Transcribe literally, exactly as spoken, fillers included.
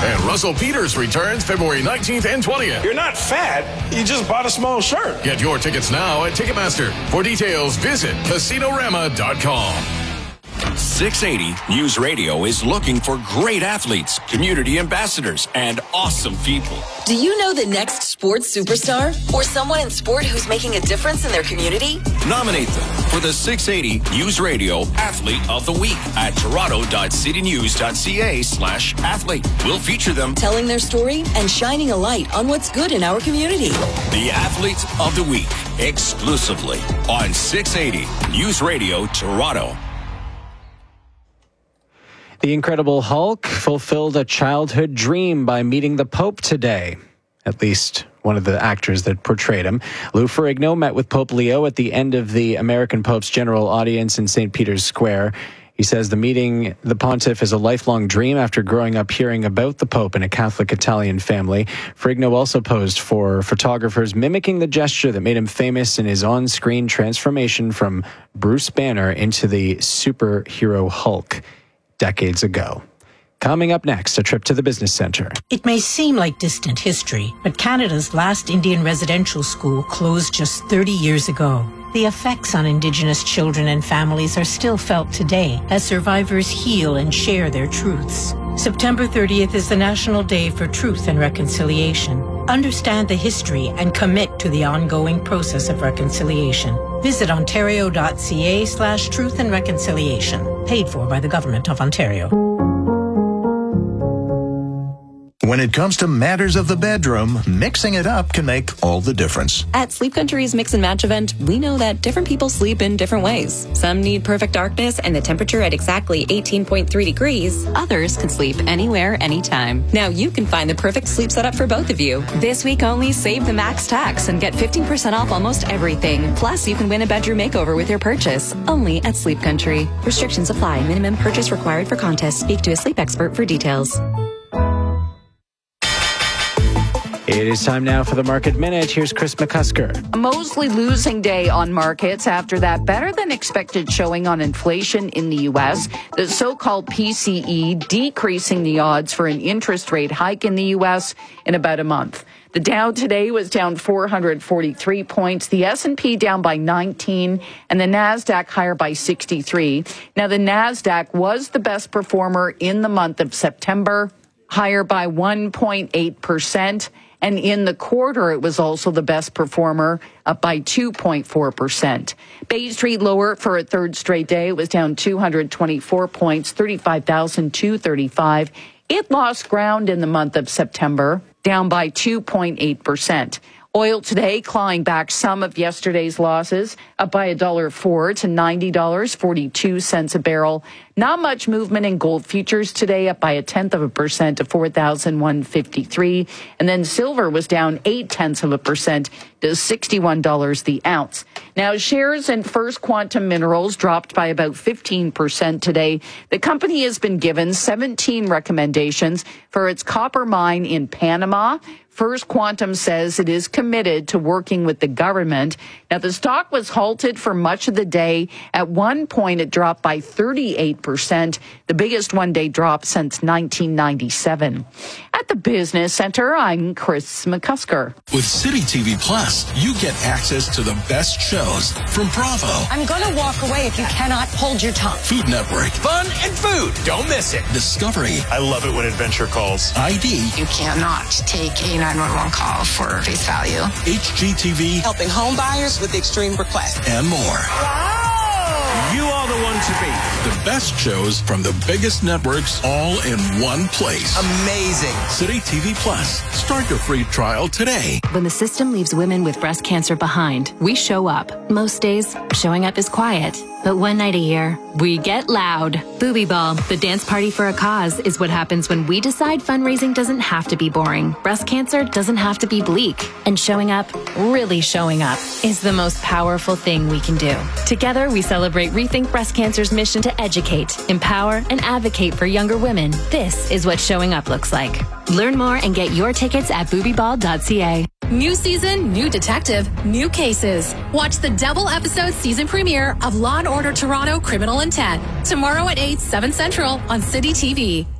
And Russell Peters returns February nineteenth and twentieth. You're not fat. You just bought a small shirt. Get your tickets now at Ticketmaster. For details, visit Casinorama dot com. six eighty News Radio is looking for great athletes, community ambassadors, and awesome people. Do you know the next sports superstar? Or someone in sport who's making a difference in their community? Nominate them for the six eighty News Radio Athlete of the Week at toronto dot city news dot c a slash athlete. We'll feature them telling their story and shining a light on what's good in our community. The Athlete of the Week, exclusively on six eighty News Radio Toronto. The Incredible Hulk fulfilled a childhood dream by meeting the Pope today. At least one of the actors that portrayed him. Lou Ferrigno met with Pope Leo at the end of the American Pope's general audience in Saint Peter's Square. He says the meeting the pontiff is a lifelong dream after growing up hearing about the Pope in a Catholic Italian family. Ferrigno also posed for photographers, mimicking the gesture that made him famous in his on-screen transformation from Bruce Banner into the superhero Hulk decades ago. Coming up next, a trip to the business centre. It may seem like distant history, but Canada's last Indian residential school closed just thirty years ago. The effects on Indigenous children and families are still felt today as survivors heal and share their truths. September thirtieth is the National Day for Truth and Reconciliation. Understand the history and commit to the ongoing process of reconciliation. Visit ontario dot c a slash truth and reconciliation. Paid for by the Government of Ontario. When it comes to matters of the bedroom, mixing it up can make all the difference. At Sleep Country's Mix and Match event, we know that different people sleep in different ways. Some need perfect darkness and the temperature at exactly eighteen point three degrees. Others can sleep anywhere, anytime. Now you can find the perfect sleep setup for both of you. This week only, save the max tax and get fifteen percent off almost everything. Plus, you can win a bedroom makeover with your purchase. Only at Sleep Country. Restrictions apply. Minimum purchase required for contest. Speak to a sleep expert for details. It is time now for the Market Minute. Here's Chris McCusker. A mostly losing day on markets after that better-than-expected showing on inflation in the U S. The so-called P C E decreasing the odds for an interest rate hike in the U S in about a month. The Dow today was down four hundred forty-three points, the S and P down by nineteen, and the NASDAQ higher by sixty-three. Now, the NASDAQ was the best performer in the month of September, higher by one point eight percent. And in the quarter, it was also the best performer, up by two point four percent. Bay Street lower for a third straight day. It was down two hundred twenty-four points, thirty-five thousand two hundred thirty-five. It lost ground in the month of September, down by two point eight percent. Oil today clawing back some of yesterday's losses, up by a dollar four to ninety dollars and forty-two cents a barrel. Not much movement in gold futures today, up by a tenth of a percent to four thousand one hundred fifty-three. And then silver was down eight tenths of a percent to sixty-one dollars the ounce. Now, shares in First Quantum Minerals dropped by about fifteen percent today. The company has been given seventeen recommendations for its copper mine in Panama. First Quantum says it is committed to working with the government. Now, the stock was halted for much of the day. At one point, it dropped by thirty-eight percent, the biggest one-day drop since nineteen ninety-seven. At the Business Center, I'm Chris McCusker. With City T V Plus, you get access to the best shows from Bravo. I'm going to walk away if you cannot hold your tongue. Food Network. Fun and food. Don't miss it. Discovery. I love it when Adventure calls. I D. You cannot take a nine one one call for face value. H G T V. Helping home buyers with extreme requests. And more. Wow! You are the one to beat. The best shows from the biggest networks all in one place. Amazing. City T V Plus. Start your free trial today. When the system leaves women with breast cancer behind, we show up. Most days, showing up is quiet. But one night a year, we get loud. Booby Ball, the dance party for a cause, is what happens when we decide fundraising doesn't have to be boring. Breast cancer doesn't have to be bleak. And showing up, really showing up, is the most powerful thing we can do. Together, we celebrate Rethink Breast Cancer's mission to educate, empower, and advocate for younger women. This is what showing up looks like. Learn more and get your tickets at booby ball dot c a. New season, new detective, new cases. Watch the double episode season premiere of Law and Order Toronto Criminal Intent tomorrow at eight, seven Central on City T V.